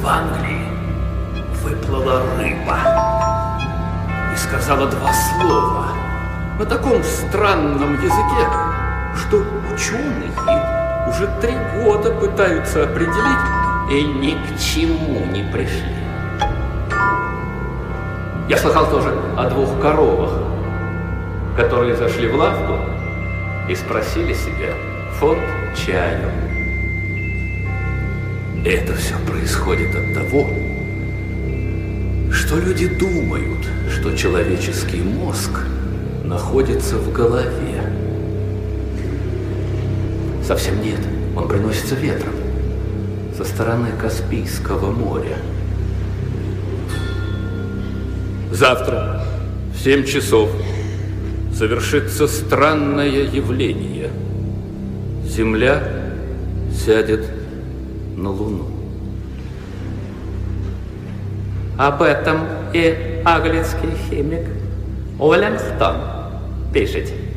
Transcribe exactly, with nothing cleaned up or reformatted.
в Англии выплыла рыба и сказала два слова на таком странном языке, что ученые уже три года пытаются определить и ни к чему не пришли. Я слыхал тоже о двух коровах, которые зашли в лавку и спросили себе фунт чаю. И это все происходит от того, что люди думают, что человеческий мозг находится в голове. Совсем нет, он приносится ветром со стороны Каспийского моря. Завтра в семь часов совершится странное явление. Земля сядет на Луну. Об этом и английский химик Уиллингтон пишет.